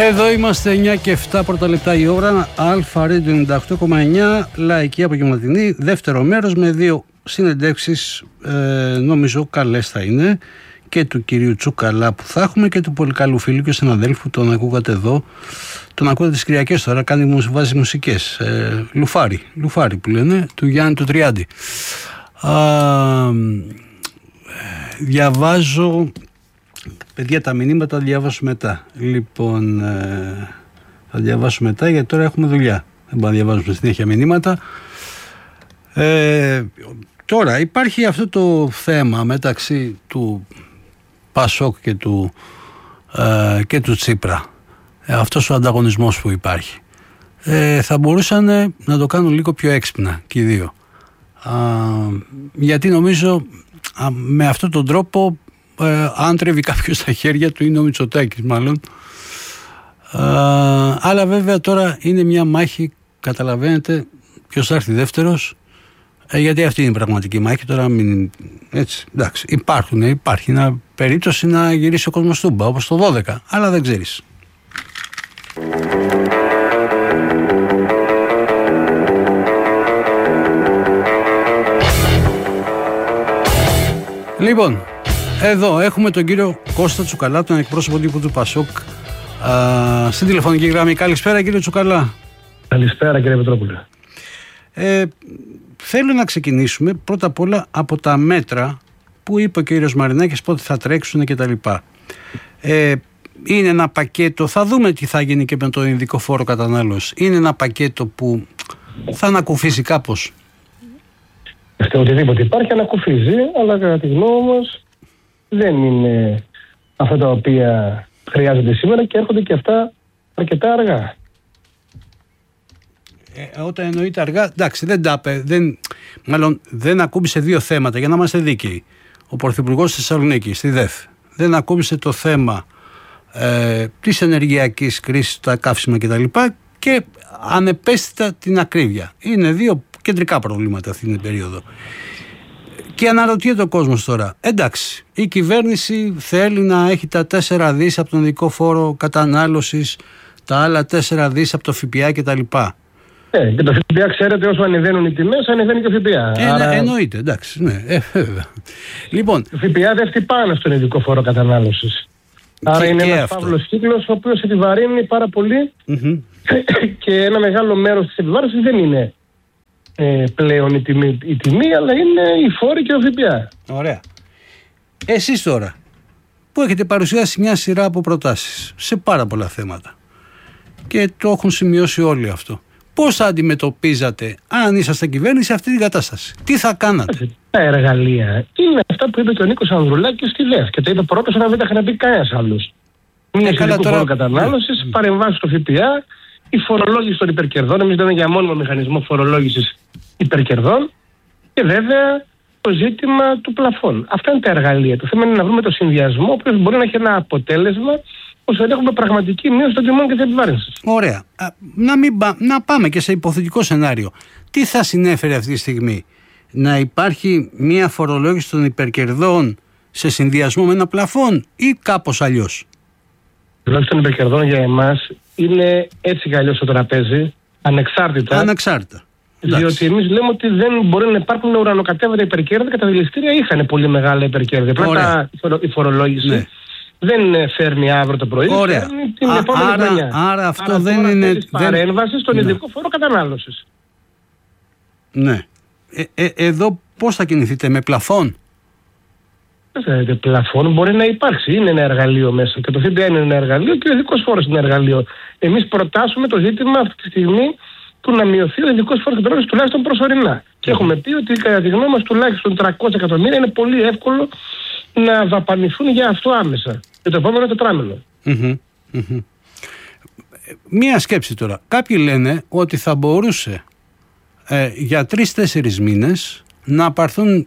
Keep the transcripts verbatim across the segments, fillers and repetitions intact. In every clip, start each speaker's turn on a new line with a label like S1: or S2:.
S1: Εδώ είμαστε εννιά και επτά πρώτα λεπτά η ώρα. Αλφα Radio ενενήντα οκτώ κόμμα εννιά, λαϊκή απογευματινή. Δεύτερο μέρος με δύο συνεντεύξεις, ε, νομίζω καλές θα είναι. Και του κυρίου Τσουκαλά που θα έχουμε και του πολύ καλού φίλου και συναδέλφου. Τον ακούγατε εδώ. Τον ακούτε τις Κυριακές τώρα. Κάνει, βάζει μουσικές. Ε, λουφάρι, λουφάρι που λένε, του Γιάννη του Τριάντη. Α, διαβάζω. Παιδιά, τα μηνύματα θα διαβάσω μετά. Λοιπόν, ε, θα διαβάσω μετά γιατί τώρα έχουμε δουλειά. Δεν μπορούμε να διαβάζουμε συνέχεια μηνύματα. Ε, τώρα υπάρχει αυτό το θέμα μεταξύ του Πασόκ και του, ε, και του Τσίπρα. Ε, αυτός ο ανταγωνισμός που υπάρχει. Ε, θα μπορούσαν να το κάνουν λίγο πιο έξυπνα και οι δύο. Α, γιατί νομίζω α, με αυτόν τον τρόπο Ε, αν τρέβει κάποιος στα χέρια του είναι ο Μητσοτάκης μάλλον. Ε, αλλά βέβαια τώρα είναι μια μάχη, καταλαβαίνετε ποιος θα έρθει δεύτερος, ε, γιατί αυτή είναι η πραγματική μάχη. Τώρα μην, έτσι, εντάξει, υπάρχουν, υπάρχει μια περίπτωση να γυρίσει ο κόσμος τούμπα όπως το δώδεκα, αλλά δεν ξέρεις. Λοιπόν, εδώ έχουμε τον κύριο Κώστα Τσουκαλά, τον εκπρόσωπο τύπου του Πασόκ, α, στην τηλεφωνική γραμμή. Καλησπέρα κύριε Τσουκαλά.
S2: Καλησπέρα κύριε Πετρόπουλε.
S1: Ε, θέλω να ξεκινήσουμε πρώτα απ' όλα από τα μέτρα που είπε ο κύριος Μαρινάκης πότε θα τρέξουν και τα λοιπά. Ε, είναι ένα πακέτο, θα δούμε τι θα γίνει και με το ειδικό φόρο κατανάλωση. Είναι ένα πακέτο που θα ανακουφίσει κάπως.
S2: Στε οτιδήποτε υπάρχει ανακουφίζει, αλλά κατά τη γνώμη μας δεν είναι αυτά τα οποία χρειάζονται σήμερα και έρχονται και αυτά αρκετά αργά.
S1: Ε, όταν εννοείται αργά, εντάξει, δεν τα δεν, μάλλον δεν ακούμπησε δύο θέματα για να είμαστε δίκαιοι. Ο Πρωθυπουργός της Θεσσαλονίκης, στη ΔΕΘ, δεν ακούμπησε το θέμα ε, της ενεργειακής κρίσης, τα καύσιμα κτλ. Και ανεπαίσθητα την ακρίβεια. Είναι δύο κεντρικά προβλήματα αυτή την περίοδο. Και αναρωτιέται ο κόσμος τώρα, εντάξει, η κυβέρνηση θέλει να έχει τα τέσσερα δις από τον ειδικό φόρο κατανάλωσης, τα άλλα τέσσερα δις από το ΦΠΑ κτλ.
S2: Ε, και το ΦΠΑ ξέρετε όσο ανεβαίνουν οι τιμές, ανεβαίνει και το ΦΠΑ.
S1: Ε, Άρα... Εννοείται, εντάξει, ναι, ε, βέβαια. Λοιπόν,
S2: το ΦΠΑ δεν χτυπάνε στον ειδικό φόρο κατανάλωσης. Άρα είναι ένας παύλος κύκλος ο οποίος επιβαρύνει πάρα πολύ mm-hmm. και ένα μεγάλο μέρος της επιβάρυνσης δεν είναι Ε, πλέον η τιμή, η τιμή, αλλά είναι η φόρη και ο ΦΠΑ.
S1: Ωραία. Εσείς τώρα που έχετε παρουσιάσει μια σειρά από προτάσεις σε πάρα πολλά θέματα και το έχουν σημειώσει όλοι αυτό, πώς θα αντιμετωπίζατε αν ήσασταν κυβέρνηση αυτή την κατάσταση? Τι θα κάνατε?
S2: Τα εργαλεία είναι αυτά που είπε και ο Νίκος Ανδρουλάκης στη ΔΕΘ και το είπε πρώτος όταν δεν τα είχαν πει κανένας άλλος. Μια ε, ειδικού φόρου κατανάλωσης, mm. παρεμβάσεις στο ΦΠΑ, η φορολόγηση των υπερκερδών. Εμείς λέμε για μόνιμο μηχανισμό φορολόγησης υπερκερδών και βέβαια το ζήτημα του πλαφών. Αυτά είναι τα εργαλεία. Το θέμα είναι να βρούμε το συνδυασμό που μπορεί να έχει ένα αποτέλεσμα ώστε να έχουμε πραγματική μείωση των τιμών και της επιβάρυνσης.
S1: Ωραία. Α, να, μην πά, να πάμε και σε υποθετικό σενάριο. Τι θα συνέφερε αυτή τη στιγμή? Να υπάρχει μια φορολόγηση των υπερκερδών σε συνδυασμό με ένα πλαφόν ή κάπως αλλιώς?
S2: Τουλάχιστον των υπερκερδών για εμάς είναι έτσι κι αλλιώς στο τραπέζι, ανεξάρτητα.
S1: Ανεξάρτητα.
S2: Διότι εμείς λέμε ότι δεν μπορεί να υπάρχουν ουρανοκατέβατα υπερκέρδη και τα δηληστήρια είχαν πολύ μεγάλα υπερκέρδη. Απλά η φορολόγηση ναι. δεν φέρνει αύριο το πρωί,
S1: Ωραία.
S2: φέρνει την
S1: Α,
S2: επόμενη
S1: άρα,
S2: χρονιά.
S1: Άρα αυτό
S2: άρα
S1: δεν είναι.
S2: Παρέμβαση στον
S1: ναι.
S2: ειδικό φόρο κατανάλωσης.
S1: Ναι. Ε, ε, εδώ πώς θα κινηθείτε, με πλαφόν?
S2: Δεν πλαφόν μπορεί να υπάρξει. Είναι ένα εργαλείο μέσα. Και το ΦΠΑ είναι ένα εργαλείο και ο ειδικός φόρος είναι ένα εργαλείο. Εμείς προτάσουμε το ζήτημα αυτή τη στιγμή του να μειωθεί ο ειδικός φόρος κατανάλωσης τουλάχιστον προσωρινά. Mm. Και έχουμε πει ότι κατά τη γνώμη μας τουλάχιστον τριακόσια εκατομμύρια είναι πολύ εύκολο να δαπανηθούν για αυτό άμεσα. Για το επόμενο τετράμινο.
S1: Mm-hmm. Mm-hmm. Μία σκέψη τώρα. Κάποιοι λένε ότι θα μπορούσε ε, για τρεις-τέσσερις μήνες να πάρθουν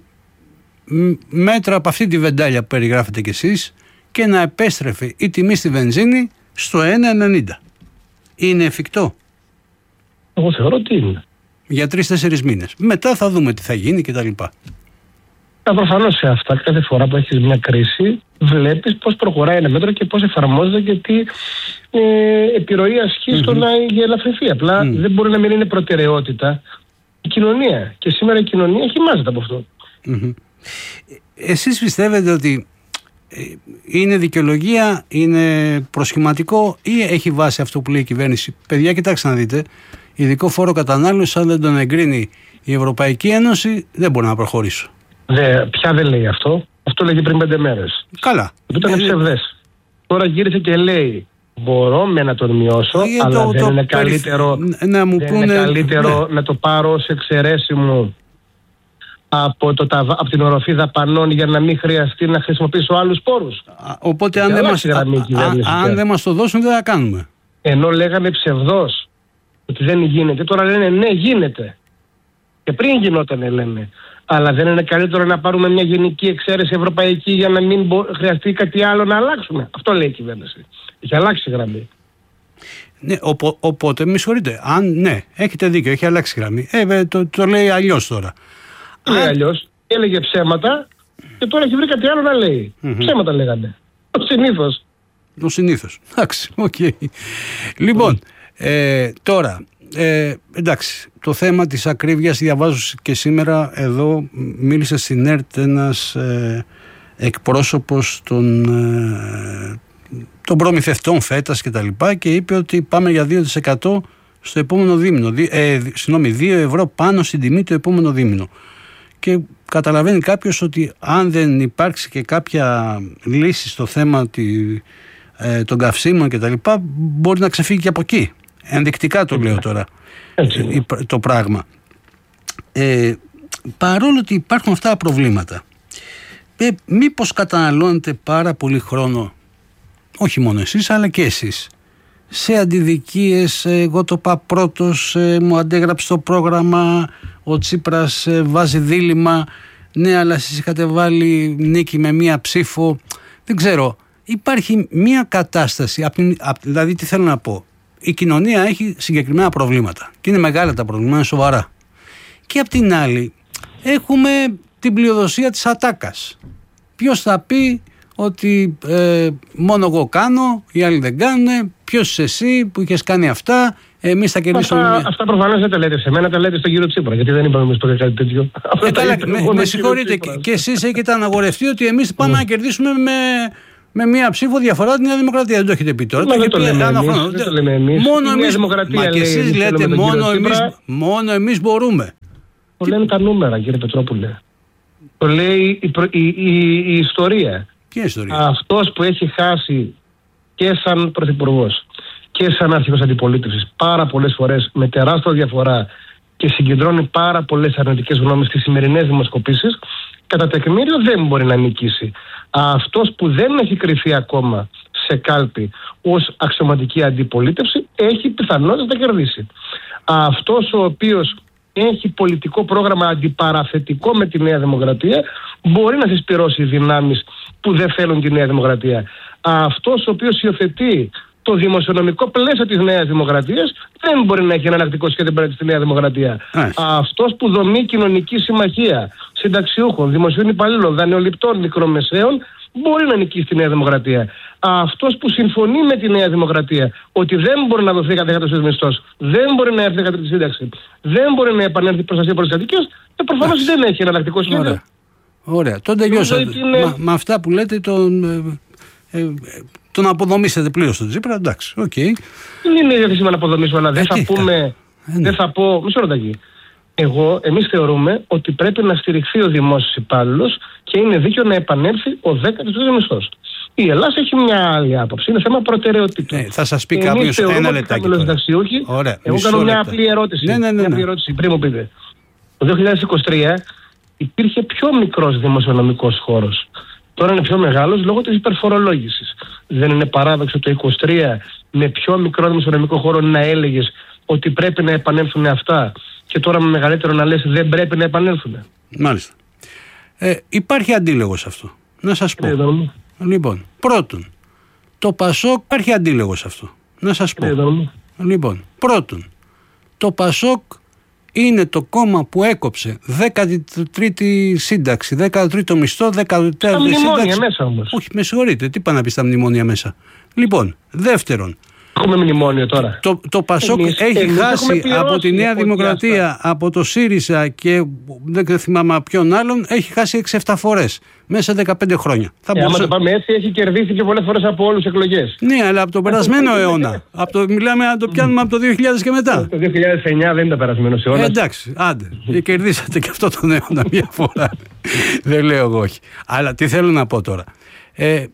S1: μέτρα από αυτή τη βεντάλια που περιγράφετε κι εσείς και να επέστρεφε η τιμή στη βενζίνη στο ένα ενενήντα. Είναι εφικτό?
S2: Εγώ θεωρώ ότι είναι.
S1: Για τρεις-τέσσερις μήνες. Μετά θα δούμε τι θα γίνει κτλ.
S2: Προφανώς σε αυτά, κάθε φορά που έχεις μια κρίση, βλέπεις πώς προχωράει ένα μέτρο και πώς εφαρμόζεται και τι ε, επιρροή ασκεί mm-hmm. στο να ελαφρυνθεί. Απλά mm. δεν μπορεί να μην είναι προτεραιότητα η κοινωνία. Και σήμερα η κοινωνία χυμάζεται από αυτό.
S1: Mm-hmm. Εσείς πιστεύετε ότι είναι δικαιολογία, είναι προσχηματικό ή έχει βάση αυτό που λέει η κυβέρνηση? Παιδιά, κοιτάξτε να δείτε, ειδικό φόρο κατανάλωσης, αν δεν τον εγκρίνει η Ευρωπαϊκή Ένωση, δεν μπορεί να προχωρήσω.
S2: Δε, πια δεν λέει αυτό. Αυτό λέγει πριν πέντε μέρες.
S1: Καλά.
S2: Αυτό ήταν ε, ψευδές. Τώρα γύρισε και λέει, μπορώ με να τον μειώσω, ε, αλλά το, δεν, το, είναι, το, καλύτερο, να μου δεν πούνε, είναι καλύτερο ναι. να το πάρω ως εξαιρέση μου από, το, από την οροφή δαπανών για να μην χρειαστεί να χρησιμοποιήσω άλλους πόρους.
S1: Οπότε αν δεν, μας, α, α, αν δεν μας το δώσουν δεν θα κάνουμε.
S2: Ενώ λέγανε ψευδός ότι δεν γίνεται, τώρα λένε ναι γίνεται. Και πριν γινότανε λένε. Αλλά δεν είναι καλύτερο να πάρουμε μια γενική εξαίρεση ευρωπαϊκή για να μην μπο... χρειαστεί κάτι άλλο να αλλάξουμε? Αυτό λέει η κυβέρνηση. Έχει αλλάξει γραμμή.
S1: Ναι, οπο, οπότε με συγχωρείτε. Αν ναι, έχετε δίκιο, έχει αλλάξει γραμμή. Ε, το, το λέει αλλιώς τώρα.
S2: Λέει Αν... αλλιώς. Έλεγε ψέματα και τώρα έχει βρει κάτι άλλο να λέει. Mm-hmm. Ψέματα λέγανε. Ο συνήθως.
S1: Ο συνήθως. Εντάξει, οκ. Okay. Λοιπόν, ε, τώρα. Ε, εντάξει, το θέμα της ακρίβειας, διαβάζω και σήμερα εδώ, μίλησε στην ΕΡΤ ένας ε, εκπρόσωπος των, ε, των προμηθευτών φέτας και τα λοιπά και είπε ότι πάμε για δύο τοις εκατό στο επόμενο δίμηνο, ε, συγγνώμη, δύο ευρώ πάνω στην τιμή το επόμενο δίμηνο. Και καταλαβαίνει κάποιος ότι αν δεν υπάρξει και κάποια λύση στο θέμα τη, ε, των καυσίμων και τα λοιπά, μπορεί να ξεφύγει και από εκεί. Ενδεικτικά το λέω τώρα Έτσι. το πράγμα. Ε, παρόλο ότι υπάρχουν αυτά τα προβλήματα, ε, μήπως καταναλώνετε πάρα πολύ χρόνο, όχι μόνο εσείς αλλά και εσείς, σε αντιδικίες, εγώ το πάω πρώτος, ε, μου αντέγραψε το πρόγραμμα, ο Τσίπρας ε, βάζει δίλημμα, ναι αλλά εσείς είχατε βάλει νίκη με μία ψήφο, δεν ξέρω, υπάρχει μία κατάσταση, δηλαδή τι θέλω να πω. Η κοινωνία έχει συγκεκριμένα προβλήματα και είναι μεγάλα τα προβλήματα, είναι σοβαρά. Και απ' την άλλη έχουμε την πλειοδοσία της ατάκας. Ποιος θα πει ότι ε, μόνο εγώ κάνω, οι άλλοι δεν κάνουν, ποιος είσαι εσύ που είχες κάνει αυτά, εμείς θα κερδίσουμε.
S2: Αυτά, αυτά προφανώς δεν τα λέτε σε μένα, τα λέτε στον κύριο Τσίπρα, γιατί δεν είπαμε εμείς ποτέ κάτι τέτοιο.
S1: Ε, καλά, με, με συγχωρείτε και, και εσείς έχετε αναγορευτεί ότι εμείς πάμε mm. να κερδίσουμε με... με μία ψήφο διαφορά την Νέα Δημοκρατία. Δεν το έχετε πει τώρα.
S2: Μα το δεν, το λέμε εμείς, δεν το λέμε εμείς.
S1: Μόνο εμείς. Μα και εσείς λέτε μόνο εμείς, μόνο εμείς μπορούμε.
S2: Το λένε τα νούμερα, κύριε Πετρόπουλε. Το λέει η, προ, η, η, η ιστορία.
S1: Ποια ιστορία?
S2: Αυτός που έχει χάσει και σαν πρωθυπουργός και σαν αρχηγός αντιπολίτευσης πάρα πολλές φορές με τεράστια διαφορά και συγκεντρώνει πάρα πολλές αρνητικές γνώμες στις σημερινές δημοσκοπήσεις, κατά τεκμήριο δεν μπορεί να νικήσει. Αυτός που δεν έχει κρυφεί ακόμα σε κάλπη ως αξιωματική αντιπολίτευση έχει πιθανότητα να κερδίσει. Αυτός ο οποίος έχει πολιτικό πρόγραμμα αντιπαραθετικό με τη Νέα Δημοκρατία μπορεί να συσπυρώσει δυνάμεις που δεν θέλουν τη Νέα Δημοκρατία. Αυτός ο οποίος υιοθετεί το δημοσιονομικό πλαίσιο της Νέας Δημοκρατίας δεν μπορεί να έχει ένα εναλλακτικό σχέδιο πέρα στη Νέα Δημοκρατία. Άς. Αυτός που δομεί κοινωνική συμμαχία συνταξιούχων, δημοσίων υπαλλήλων, δανειοληπτών, μικρομεσαίων μπορεί να νικήσει τη Νέα Δημοκρατία. Αυτός που συμφωνεί με τη Νέα Δημοκρατία ότι δεν μπορεί να δοθεί κατέκατος μισθός, δεν μπορεί να έρθει κατέκατη σύνταξη, δεν μπορεί να επανέλθει η προστασία προστατικής, και προφανώς δεν έχει ένα εναλλακτικό σχέδιο.
S1: Ωραία. Ωραία. Τον τελειώσατε. Είναι... Με αυτά που λέτε τον. Ε, ε, τον αποδομήσετε πλήρως τον Τσίπρα, εντάξει, οκ. Okay.
S2: Δεν είναι διαθέσιμο να αποδομήσουμε, αλλά δεν θα πούμε, ε, ναι. δεν θα πω, μισό λεπτάκι. Εγώ, εμείς θεωρούμε ότι πρέπει να στηριχθεί ο δημόσιος υπάλληλος και είναι δίκαιο να επανέλθει ο δέκατος μισθός. Η Ελλάδα έχει μια άλλη άποψη, είναι θέμα προτεραιοτήτων.
S1: Ναι, θα σας πει κάποιος ένα λεπτάκι.
S2: Ωραία, εγώ κάνω μια απλή ερώτηση.
S1: Ναι, ναι, ναι, ναι.
S2: Μια απλή ερώτηση, πριν μου πείτε. Το δύο χιλιάδες είκοσι τρία υπήρχε πιο μικρός δημοσιονομικός χώρος. Τώρα είναι πιο μεγάλος λόγω της υπερφορολόγησης. Δεν είναι παράδοξο το είκοσι τρία με πιο μικρό δημοσιονομικό χώρο να έλεγες ότι πρέπει να επανέλθουν αυτά και τώρα με μεγαλύτερο να λες δεν πρέπει να επανέλθουν?
S1: Μάλιστα. Ε, υπάρχει αντίλογο σε αυτό. Να σας πω. Ε, λοιπόν, πρώτον, το Πασόκ υπάρχει αντίλογο σε αυτό. Να σας πω. Ε, λοιπόν, πρώτον, το Πασόκ είναι το κόμμα που έκοψε δέκατη τρίτη σύνταξη, δέκατο τρίτο μισθό, δέκατη τέταρτη σύνταξη.
S2: Στα μνημόνια μέσα όμως.
S1: Όχι, με συγχωρείτε, τι πάει να πει στα μνημόνια μέσα. Λοιπόν, δεύτερον,
S2: Έχουμε μνημόνιο τώρα.
S1: Το, το Πασόκ εμείς, έχει εμείς χάσει από τη Νέα Δημοκρατία, από το ΣΥΡΙΖΑ και δεν θυμάμαι ποιον άλλον, έχει χάσει έξι εφτά φορές μέσα σε δεκαπέντε χρόνια. Θα
S2: ε, μπορούσα... Άμα το πάμε έτσι, έχει κερδίσει και πολλές φορές από όλους τις εκλογές.
S1: Ναι, αλλά από τον περασμένο αιώνα. από το, μιλάμε να το πιάνουμε από το δύο χιλιάδες και μετά.
S2: Το δύο χιλιάδες εννιά δεν ήταν περασμένος αιώνας.
S1: Ε, εντάξει, άντε. κερδίσατε και αυτό τον αιώνα μία φορά. Δεν λέω εγώ όχι. Αλλά τι θέλω να πω τώρα. Ε,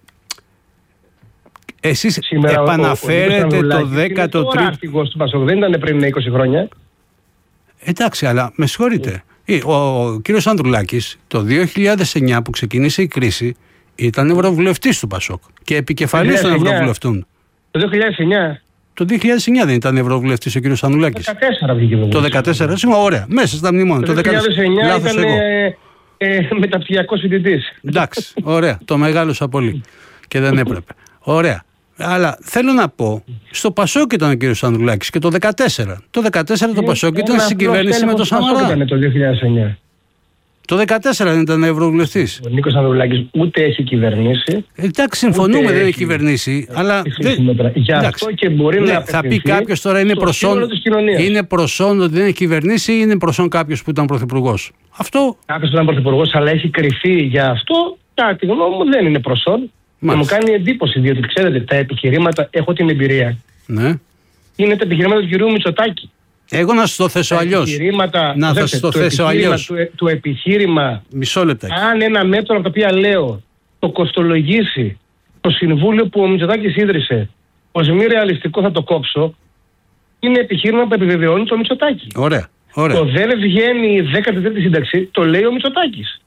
S1: Εσείς σήμερα επαναφέρετε ο, ο το δέκατο τρίτο.
S2: Ο αρχηγός του Πασόκ δεν ήταν πριν είκοσι χρόνια.
S1: Εντάξει, αλλά με συγχωρείτε. Yeah. Ο, ο κύριος Ανδρουλάκης το δύο χιλιάδες εννιά που ξεκίνησε η κρίση ήταν ευρωβουλευτής του Πασόκ και επικεφαλής των ευρωβουλευτών.
S2: Το δύο χιλιάδες εννιά.
S1: Το δύο χιλιάδες εννιά δεν ήταν ευρωβουλευτής ο κύριος Ανδρουλάκης.
S2: Το δύο χιλιάδες δεκατέσσερα βγήκε.
S1: Το δύο χιλιάδες δεκατέσσερα, ωραία, μέσα στα μνημόνια.
S2: Το δύο χιλιάδες εννιά ήταν ε, ε, μεταπτυχιακός φοιτητής.
S1: Εντάξει, ωραία, το μεγάλωσα πολύ και δεν έπρεπε. Ωραία. Αλλά θέλω να πω, στο Πασόκ ήταν ο κύριος Ανδρουλάκης και το δεκατέσσερα. Το δεκατέσσερα το Πασόκ ήταν στην κυβέρνηση με το Σαμαρά.
S2: Ήταν το δύο χιλιάδες εννιά.
S1: Το δεκατέσσερα δεν ήταν ευρωβουλευτής.
S2: Ο Νίκος Ανδρουλάκης ούτε έχει κυβερνήσει.
S1: Εντάξει, συμφωνούμε, δεν έχει κυβερνήσει. Αλλά δεν...
S2: Γι' αυτό και μπορεί ναι, να
S1: θα πει κάποιος τώρα είναι προσόν, είναι προσόν ότι δεν έχει κυβερνήσει ή είναι προσόν κάποιος που ήταν πρωθυπουργός. Αυτό.
S2: Κάποιος που ήταν πρωθυπουργός, αλλά έχει κρυφεί για αυτό. Κάτι γνώμη μου δεν είναι προσόν. Και μου κάνει εντύπωση, διότι ξέρετε, τα επιχειρήματα, έχω την εμπειρία.
S1: Ναι.
S2: Είναι τα επιχειρήματα του κυρίου Μητσοτάκη.
S1: Εγώ να σας το θέσω αλλιώς. Να σας το θέσω αλλιώς.
S2: Του, του επιχείρημα.
S1: Μισό λεπτάκι.
S2: Αν ένα μέτρο από τα οποία λέω το κοστολογήσει το συμβούλιο που ο Μητσοτάκης ίδρυσε ως μη ρεαλιστικό, θα το κόψω. Είναι επιχείρημα που επιβεβαιώνει το Μητσοτάκη.
S1: Ωραία. Ωραία.
S2: Το δεν βγαίνει η δέκατη τρίτη σύνταξη, το λέει ο Μητσοτάκης.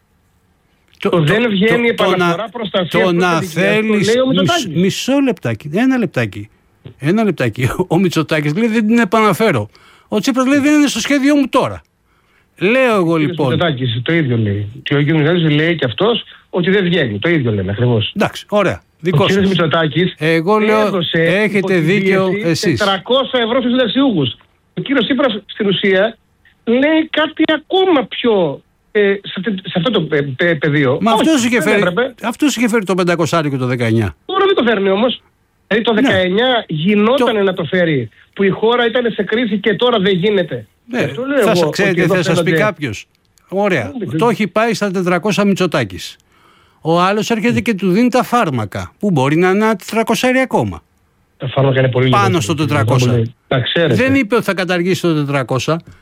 S2: Το, το δεν βγαίνει η επαναφορά προστασία.
S1: Το να θέλεις. Μισό λεπτάκι. Ένα λεπτάκι. Ένα λεπτάκι. Ο Μητσοτάκης λέει δεν την επαναφέρω. Ο Τσίπρας λέει δεν είναι στο σχέδιό μου τώρα. Λέω εγώ λοιπόν.
S2: Ο Μητσοτάκης το ίδιο λέει. Και ο κ. Μητσοτάκης λέει και αυτός ότι δεν βγαίνει. Το ίδιο λένε ακριβώς.
S1: Εντάξει, ωραία. Δικό
S2: ο κ. Μητσοτάκης.
S1: Εγώ λέω έχετε δίκιο εσείς.
S2: τετρακόσια ευρώ στους συνταξιούχους. Ο κ. Τσίπρας στην ουσία λέει κάτι ακόμα πιο. Ε, σε, σε αυτό το πε, πε, πεδίο.
S1: Μα αυτός είχε φέρει, είχε φέρει το πεντακόσια και το δεκαεννιά.
S2: Τώρα δεν το φέρνει όμως. Δηλαδή το δεκαεννιά ναι. γινόταν το... να το φέρει. Που η χώρα ήταν σε κρίση και τώρα δεν γίνεται.
S1: Ναι. Αυτό λέω θα εγώ, ξέρετε, θα σας πει κάποιος. Ωραία. Το έχει πάει στα τετρακόσια Μητσοτάκης. Ο άλλος έρχεται και του δίνει τα φάρμακα. Που μπορεί να είναι τετρακόσια ακόμα.
S2: Τα φάρμακα είναι πολύ
S1: πάνω στο τετρακόσια.
S2: Τα
S1: δεν είπε ότι θα καταργήσει το τετρακόσια.